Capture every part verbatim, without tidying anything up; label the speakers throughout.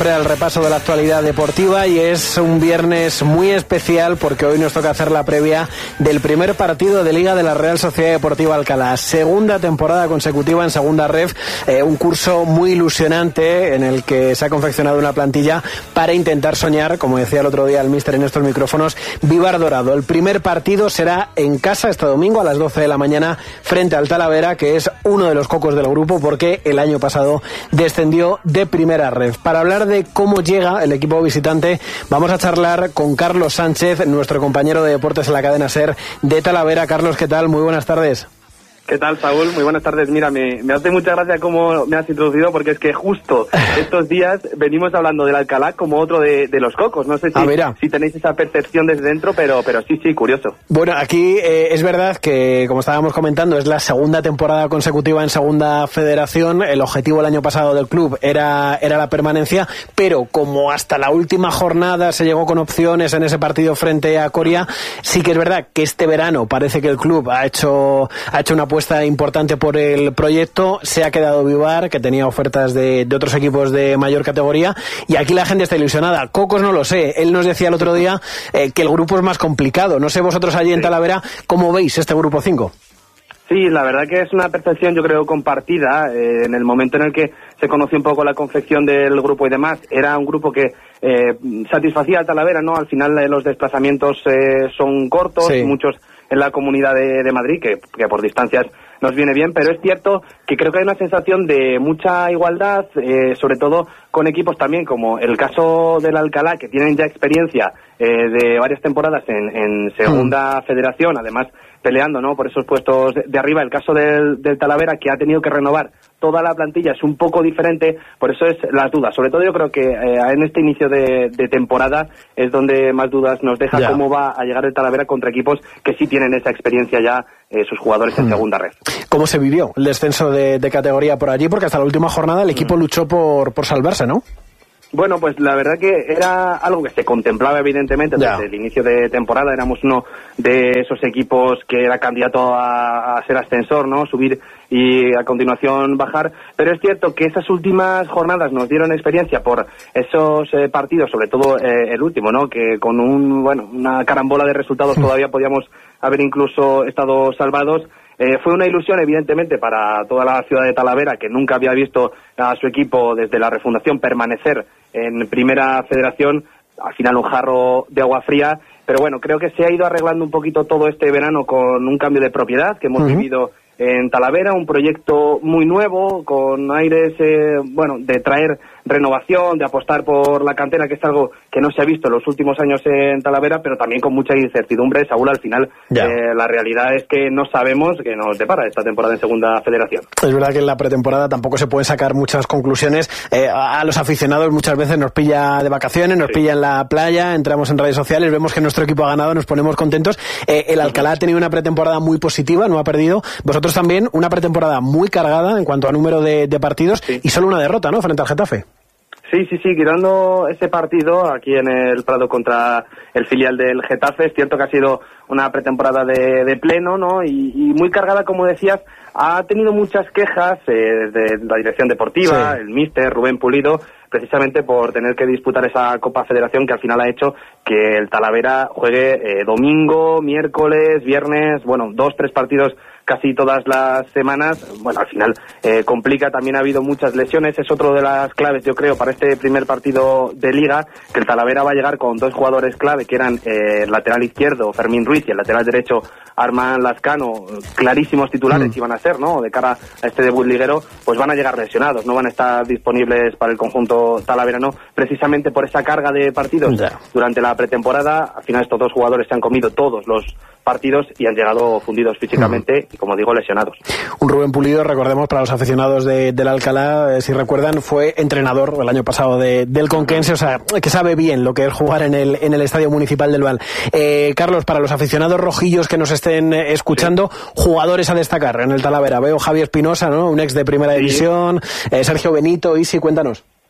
Speaker 1: Al repaso de la actualidad deportiva, y es un viernes muy especial porque hoy nos toca hacer la previa del primer partido de Liga de la Real Sociedad Deportiva Alcalá, segunda temporada consecutiva en segunda ref, eh, un curso muy ilusionante en el que se ha confeccionado una plantilla para intentar soñar, como decía el otro día el míster en estos micrófonos, Vivar Dorado. El primer partido será en casa este domingo a las doce de la mañana frente al Talavera, que es uno de los cocos del grupo porque el año pasado descendió de primera ref. Para hablar de de cómo llega el equipo visitante, vamos a charlar con Carlos Sánchez, nuestro compañero de deportes en la cadena SER de Talavera. Carlos, ¿qué tal? Muy buenas tardes.
Speaker 2: ¿Qué tal, Saúl? Muy buenas tardes. Mira, me, me hace mucha gracia cómo me has introducido, porque es que justo estos días venimos hablando del Alcalá como otro de, de los cocos. No sé si, ah, si tenéis esa percepción desde dentro, pero, pero sí, sí, curioso.
Speaker 1: Bueno, aquí eh, es verdad que, como estábamos comentando, es la segunda temporada consecutiva en segunda federación. El objetivo el año pasado del club era, era la permanencia, pero como hasta la última jornada se llegó con opciones en ese partido frente a Coria, sí que es verdad que este verano parece que el club ha hecho, ha hecho una apuesta importante por el proyecto. Se ha quedado Vivar, que tenía ofertas de, de otros equipos de mayor categoría, y aquí la gente está ilusionada. Cocos no lo sé, él nos decía el otro día eh, que el grupo es más complicado. No sé vosotros allí en Talavera cómo veis este grupo cinco.
Speaker 2: Sí, la verdad que es una percepción, yo creo, compartida. Eh, en el momento en el que se conoció un poco la confección del grupo y demás, era un grupo que eh, satisfacía al Talavera, ¿no? Al final eh, los desplazamientos eh, son cortos, sí. Muchos en la Comunidad de, de Madrid, que, que por distancias nos viene bien, pero es cierto que creo que hay una sensación de mucha igualdad, eh, sobre todo con equipos también como el caso del Alcalá, que tienen ya experiencia eh, de varias temporadas en, en segunda mm. federación, además peleando, ¿no?, por esos puestos de, de arriba. El caso del, del Talavera, que ha tenido que renovar toda la plantilla, es un poco diferente, por eso es las dudas. Sobre todo yo creo que eh, en este inicio de, de temporada es donde más dudas nos deja, ya. Cómo va a llegar el Talavera contra equipos que sí tienen esa experiencia ya, eh, sus jugadores en mm. segunda red.
Speaker 1: ¿Cómo se vivió el descenso de, de categoría por allí? Porque hasta la última jornada el equipo mm. luchó por, por salvarse, ¿no?
Speaker 2: Bueno, pues la verdad que era algo que se contemplaba evidentemente desde yeah. el inicio de temporada. Éramos uno de esos equipos que era candidato a, a ser ascensor, ¿no? Subir y a continuación bajar. Pero es cierto que esas últimas jornadas nos dieron experiencia por esos eh, partidos, sobre todo eh, el último, ¿no? Que con un, bueno, una carambola de resultados todavía podíamos haber incluso estado salvados. Eh, fue una ilusión, evidentemente, para toda la ciudad de Talavera, que nunca había visto a su equipo desde la refundación permanecer en primera federación. Al final un jarro de agua fría, pero bueno, creo que se ha ido arreglando un poquito todo este verano con un cambio de propiedad que hemos uh-huh. vivido en Talavera, un proyecto muy nuevo, con aires, eh, bueno, de traer renovación, de apostar por la cantera, que es algo que no se ha visto en los últimos años en Talavera, pero también con mucha incertidumbre. Saúl, al final eh, la realidad es que no sabemos qué nos depara esta temporada en segunda federación.
Speaker 1: Es verdad que en la pretemporada tampoco se pueden sacar muchas conclusiones. Eh, a los aficionados muchas veces nos pilla de vacaciones, nos sí. pilla en la playa, entramos en redes sociales, vemos que nuestro equipo ha ganado, nos ponemos contentos. Eh, el Alcalá ha tenido una pretemporada muy positiva, no ha perdido. Vosotros también una pretemporada muy cargada en cuanto a número de, de partidos sí. y solo una derrota, ¿no?, frente al Getafe.
Speaker 2: Sí, sí, sí, quitando ese partido aquí en el Prado contra el filial del Getafe, es cierto que ha sido una pretemporada de, de pleno, ¿no? Y, y muy cargada, como decías. Ha tenido muchas quejas eh, desde la dirección deportiva, sí. el míster Rubén Pulido, precisamente por tener que disputar esa Copa Federación, que al final ha hecho que el Talavera juegue eh, domingo, miércoles, viernes, bueno, dos, tres partidos casi todas las semanas. Bueno, al final eh, complica. También ha habido muchas lesiones. Es otro de las claves, yo creo, para este primer partido de Liga, que el Talavera va a llegar con dos jugadores clave, que eran eh, el lateral izquierdo, Fermín Ruiz, y el lateral derecho, Armand Lascano, clarísimos titulares mm. iban a ser, ¿no?, de cara a este debut liguero. Pues van a llegar lesionados, no van a estar disponibles para el conjunto talaverano, precisamente por esa carga de partidos yeah. durante la pretemporada. Al final estos dos jugadores se han comido todos los partidos y han llegado fundidos físicamente mm. y, como digo, lesionados. Un
Speaker 1: Rubén Pulido, recordemos, para los aficionados de, del Alcalá, eh, si recuerdan, fue entrenador el año pasado de, del Conquense, o sea, que sabe bien lo que es jugar en el, en el Estadio Municipal del Val. Eh, Carlos, para los aficionados rojillos que nos estén eh, escuchando, sí. jugadores a destacar en el Talavera. Veo Javi Espinosa, ¿no?, un ex de Primera sí. División, eh, Sergio Benito, Isi, cuéntanos.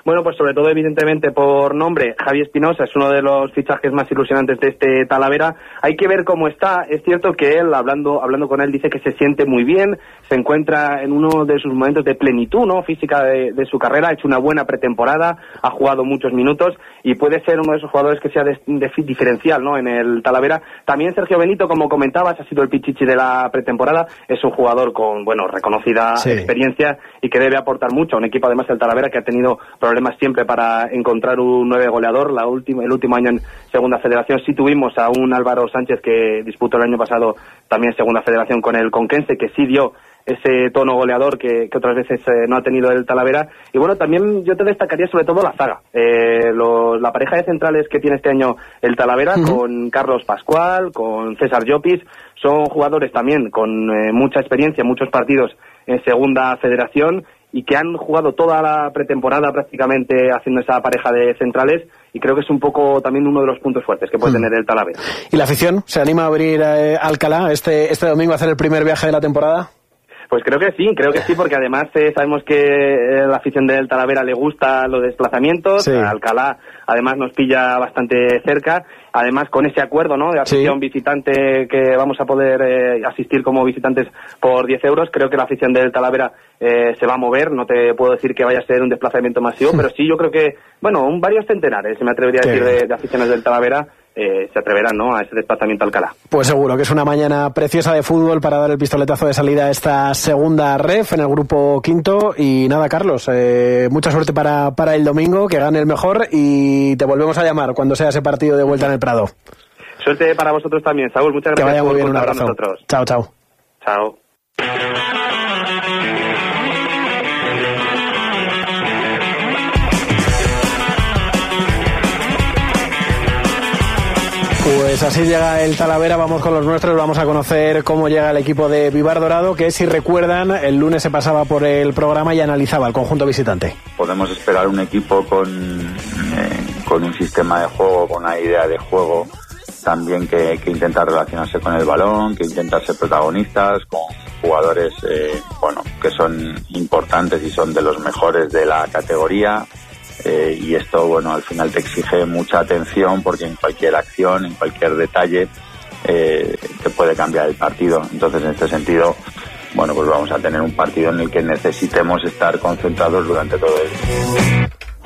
Speaker 2: Bueno, pues sobre todo, evidentemente, por nombre, Javi Espinosa es uno de los fichajes más ilusionantes de este Talavera. Hay que ver cómo está. Es cierto que él, hablando hablando con él, dice que se siente muy bien, se encuentra en uno de sus momentos de plenitud, ¿no?, física de, de su carrera, ha hecho una buena pretemporada, ha jugado muchos minutos y puede ser uno de esos jugadores que sea de, de diferencial, ¿no?, en el Talavera. También Sergio Benito, como comentabas, ha sido el pichichi de la pretemporada, es un jugador con, bueno, reconocida sí. experiencia y que debe aportar mucho a un equipo, además, el Talavera, que ha tenido problemas siempre para encontrar un nueve goleador. La última, el último año en Segunda Federación sí tuvimos a un Álvaro Sánchez que disputó el año pasado también Segunda Federación con el Conquense, que sí dio ese tono goleador que, que otras veces eh, no ha tenido el Talavera. Y bueno, también yo te destacaría sobre todo la zaga, eh, los, la pareja de centrales que tiene este año el Talavera, uh-huh. con Carlos Pascual, con César Llopis. Son jugadores también con eh, mucha experiencia, muchos partidos en Segunda Federación, y que han jugado toda la pretemporada prácticamente haciendo esa pareja de centrales, y creo que es un poco también uno de los puntos fuertes que puede mm. tener el Talavera.
Speaker 1: ¿Y la afición se anima a abrir eh, Alcalá este, este domingo a hacer el primer viaje de la temporada?
Speaker 2: Pues creo que sí, creo que sí, porque además eh, sabemos que eh, la afición del Talavera le gusta los desplazamientos, sí. Alcalá además nos pilla bastante cerca, además con ese acuerdo, ¿no?, de afición sí. visitante, que vamos a poder eh, asistir como visitantes por diez euros, creo que la afición del Talavera eh, se va a mover. No te puedo decir que vaya a ser un desplazamiento masivo, pero sí, yo creo que, bueno, un varios centenares, me atrevería a decir, de, de aficiones del Talavera, Eh, se atreverán, ¿no?, a ese desplazamiento a Alcalá.
Speaker 1: Pues seguro que es una mañana preciosa de fútbol para dar el pistoletazo de salida a esta segunda ref en el grupo quinto. Y nada, Carlos, eh, mucha suerte para, para el domingo, que gane el mejor, y te volvemos a llamar cuando sea ese partido de vuelta en el Prado.
Speaker 2: Suerte para vosotros también, Saúl, muchas gracias.
Speaker 1: Que vaya muy
Speaker 2: por
Speaker 1: bien, un abrazo.
Speaker 2: Nosotros.
Speaker 1: Chao, chao.
Speaker 2: Chao.
Speaker 1: Pues así llega el Talavera, vamos con los nuestros, vamos a conocer cómo llega el equipo de Vivar Dorado, que si recuerdan, el lunes se pasaba por el programa y analizaba el conjunto visitante.
Speaker 3: Podemos esperar un equipo con, eh, con un sistema de juego, con una idea de juego, también que, que intenta relacionarse con el balón, que intenta ser protagonistas, con jugadores eh, bueno, que son importantes y son de los mejores de la categoría. Eh, y esto, bueno, al final te exige mucha atención, porque en cualquier acción, en cualquier detalle, eh, te puede cambiar el partido. Entonces, en este sentido, bueno, pues vamos a tener un partido en el que necesitemos estar concentrados durante todo el día.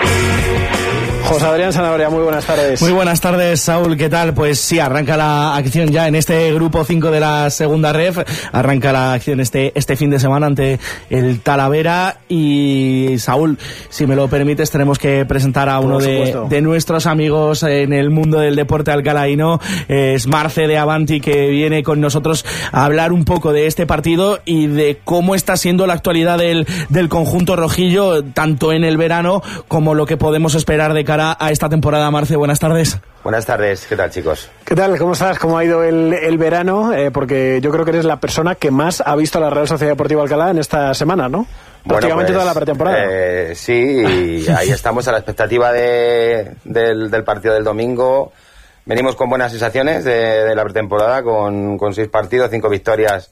Speaker 1: José Adrián Sanabria, muy buenas tardes.
Speaker 4: Muy buenas tardes, Saúl, ¿qué tal? Pues sí, arranca la acción ya en este grupo cinco de la segunda ref, arranca la acción este este fin de semana ante el Talavera. Y Saúl, si me lo permites, tenemos que presentar a uno de, de nuestros amigos en el mundo del deporte alcalaíno, es Marce de Avanti, que viene con nosotros a hablar un poco de este partido y de cómo está siendo la actualidad del, del conjunto rojillo, tanto en el verano como lo que podemos esperar de cara a esta temporada. Marce, buenas tardes.
Speaker 5: Buenas tardes, ¿qué tal, chicos?
Speaker 1: ¿Qué tal? ¿Cómo estás? ¿Cómo ha ido el, el verano? Eh, porque yo creo que eres la persona que más ha visto a la Real Sociedad Deportiva Alcalá en esta semana, ¿no? Prácticamente bueno, pues, toda la pretemporada.
Speaker 5: Eh, sí, y ahí estamos a la expectativa de, del, del partido del domingo. Venimos con buenas sensaciones de, de la pretemporada, con, con seis partidos, cinco victorias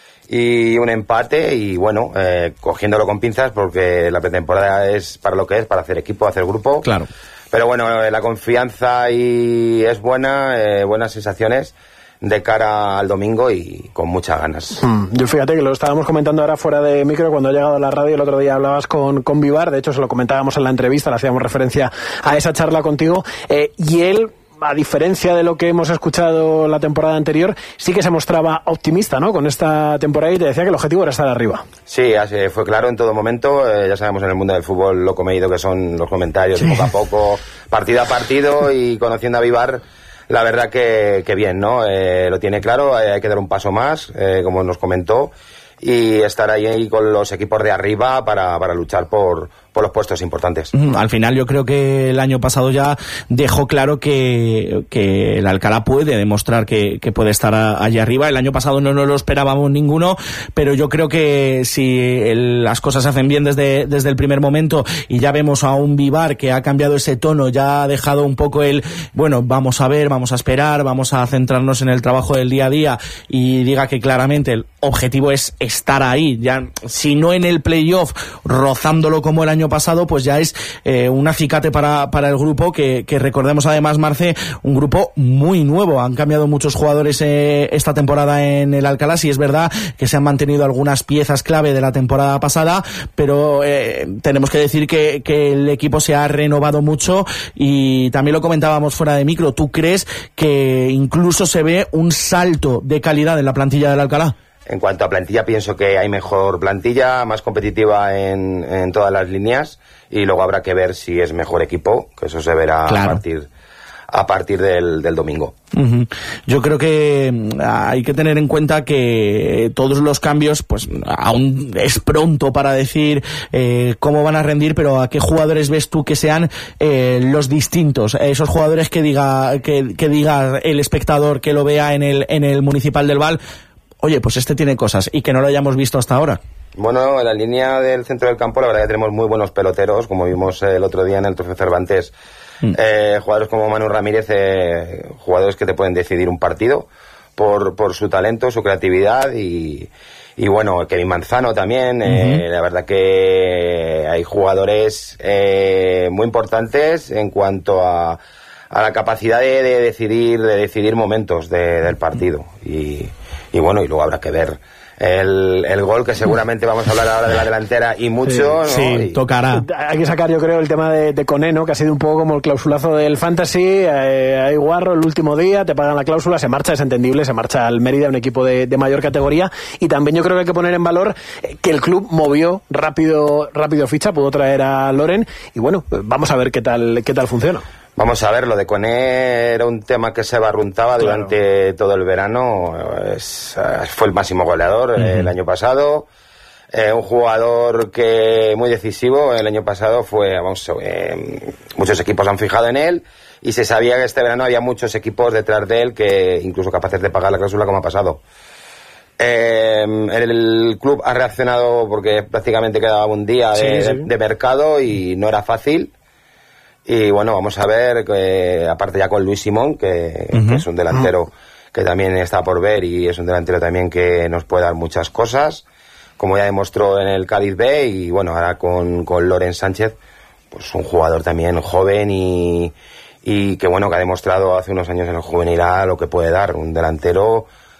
Speaker 5: y un empate, y bueno, eh, cogiéndolo con pinzas, porque la pretemporada es para lo que es, para hacer equipo, hacer grupo.
Speaker 4: Claro.
Speaker 5: Pero bueno, eh, la confianza y es buena, eh, buenas sensaciones de cara al domingo y con muchas ganas.
Speaker 1: Mm, yo fíjate que lo estábamos comentando ahora fuera de micro, cuando ha llegado a la radio. El otro día hablabas con, con Vivar, de hecho se lo comentábamos en la entrevista, le hacíamos referencia a esa charla contigo, eh, y él, a diferencia de lo que hemos escuchado la temporada anterior, sí que se mostraba optimista, ¿no?, con esta temporada, y te decía que el objetivo era estar arriba.
Speaker 5: Sí, así fue claro en todo momento. Eh, ya sabemos en el mundo del fútbol lo comedido que son los comentarios, sí. Poco a poco, partido a partido, y conociendo a Vivar, la verdad que, que bien, ¿no? Eh, lo tiene claro, hay que dar un paso más, eh, como nos comentó, y estar ahí, ahí con los equipos de arriba para, para luchar por, por los puestos importantes.
Speaker 4: Al final yo creo que el año pasado ya dejó claro que, que el Alcalá puede demostrar que, que puede estar a, allá arriba. El año pasado no nos lo esperábamos ninguno, pero yo creo que si el, las cosas se hacen bien desde, desde el primer momento, y ya vemos a un Vivar que ha cambiado ese tono, ya ha dejado un poco el, bueno, vamos a ver, vamos a esperar, vamos a centrarnos en el trabajo del día a día, y diga que claramente el objetivo es estar ahí, ya si no en el playoff, rozándolo como el año año pasado, pues ya es eh, un acicate para, para el grupo, que, que recordemos además, Marce, un grupo muy nuevo. Han cambiado muchos jugadores eh, esta temporada en el Alcalá. Sí es verdad que se han mantenido algunas piezas clave de la temporada pasada, pero eh, tenemos que decir que, que el equipo se ha renovado mucho, y también lo comentábamos fuera de micro. ¿Tú crees que incluso se ve un salto de calidad en la plantilla del Alcalá?
Speaker 5: En cuanto a plantilla, pienso que hay mejor plantilla, más competitiva en, en todas las líneas, y luego habrá que ver si es mejor equipo, que eso se verá claro. a partir a partir del, del domingo.
Speaker 4: Uh-huh. Yo creo que hay que tener en cuenta que todos los cambios, pues aún es pronto para decir eh, cómo van a rendir, pero ¿a qué jugadores ves tú que sean eh, los distintos? Esos jugadores que diga que, que diga el espectador que lo vea en el en el Municipal del Val, oye, pues este tiene cosas, y que no lo hayamos visto hasta ahora.
Speaker 5: Bueno, en la línea del centro del campo la verdad que tenemos muy buenos peloteros, como vimos el otro día en el Trofeo Cervantes. Mm. Eh, jugadores como Manu Ramírez, eh, jugadores que te pueden decidir un partido por, por su talento, su creatividad, y, y bueno, Kevin Manzano también. Uh-huh. eh, la verdad que hay jugadores eh, muy importantes en cuanto a, a la capacidad de, de decidir de decidir momentos de, del partido, y, y bueno, y luego habrá que ver El, el gol, que seguramente vamos a hablar ahora de la delantera y mucho,
Speaker 4: sí,
Speaker 5: ¿no?
Speaker 4: Sí,
Speaker 5: y...
Speaker 4: tocará.
Speaker 1: Hay que sacar, yo creo, el tema de, de Koné, ¿no? Que ha sido un poco como el clausulazo del Fantasy. Eh, hay guarro el último día, te pagan la cláusula, se marcha, es entendible, se marcha al Mérida, un equipo de, de mayor categoría. Y también yo creo que hay que poner en valor que el club movió rápido rápido ficha, pudo traer a Loren, y bueno, vamos a ver qué tal qué tal funciona.
Speaker 5: Vamos a ver, lo de Koné era un tema que se barruntaba claro. durante todo el verano. Es, fue el máximo goleador uh-huh. el año pasado. Eh, un jugador que muy decisivo. El año pasado fue, vamos, eh, muchos equipos han fijado en él, y se sabía que este verano había muchos equipos detrás de él, que incluso capaces de pagar la cláusula, como ha pasado. Eh, el, el club ha reaccionado porque prácticamente quedaba un día de, sí, sí. de, de mercado, y no era fácil. Y bueno, vamos a ver, que aparte ya con Luis Simón, que, uh-huh. que es un delantero uh-huh. que también está por ver, y es un delantero también que nos puede dar muchas cosas, como ya demostró en el Cádiz B, y bueno, ahora con, con Loren Sánchez, pues un jugador también joven, y, y que bueno, que ha demostrado hace unos años en el juvenil A lo que puede dar, un delantero